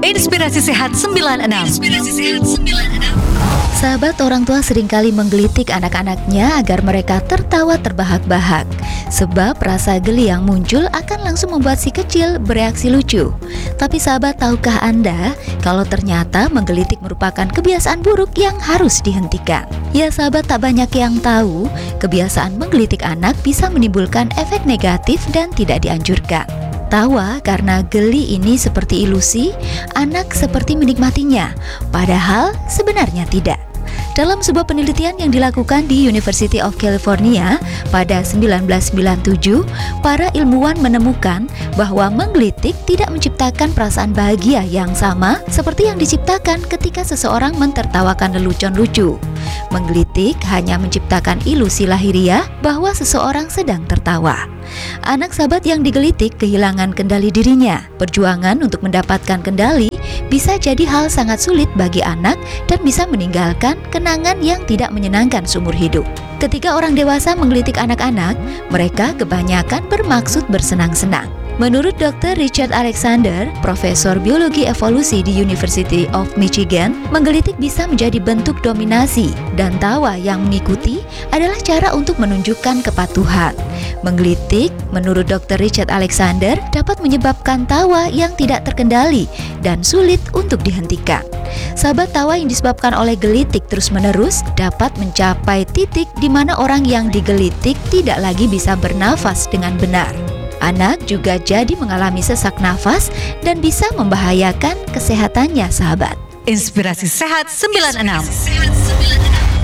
Inspirasi Sehat 96. Sahabat, orang tua seringkali menggelitik anak-anaknya agar mereka tertawa terbahak-bahak. Sebab rasa geli yang muncul akan langsung membuat si kecil bereaksi lucu. Tapi sahabat, tahukah Anda kalau ternyata menggelitik merupakan kebiasaan buruk yang harus dihentikan? Ya sahabat, tak banyak yang tahu kebiasaan menggelitik anak bisa menimbulkan efek negatif dan tidak dianjurkan. Tawa karena geli ini seperti ilusi, anak seperti menikmatinya, padahal sebenarnya tidak. Dalam sebuah penelitian yang dilakukan di University of California pada 1997, para ilmuwan menemukan bahwa menggelitik tidak menciptakan perasaan bahagia yang sama seperti yang diciptakan ketika seseorang mentertawakan lelucon lucu. Menggelitik hanya menciptakan ilusi lahiriah bahwa seseorang sedang tertawa. Anak sahabat yang digelitik kehilangan kendali dirinya. Perjuangan untuk mendapatkan kendali bisa jadi hal sangat sulit bagi anak dan bisa meninggalkan kenangan yang tidak menyenangkan seumur hidup. Ketika orang dewasa menggelitik anak-anak, mereka kebanyakan bermaksud bersenang-senang. Menurut Dr. Richard Alexander, Profesor Biologi Evolusi di University of Michigan, menggelitik bisa menjadi bentuk dominasi dan tawa yang mengikuti adalah cara untuk menunjukkan kepatuhan. Menggelitik, menurut Dr. Richard Alexander, dapat menyebabkan tawa yang tidak terkendali dan sulit untuk dihentikan. Sahabat, tawa yang disebabkan oleh gelitik terus-menerus dapat mencapai titik di mana orang yang digelitik tidak lagi bisa bernafas dengan benar. Anak juga jadi mengalami sesak nafas dan bisa membahayakan kesehatannya, sahabat. Inspirasi Sehat 96.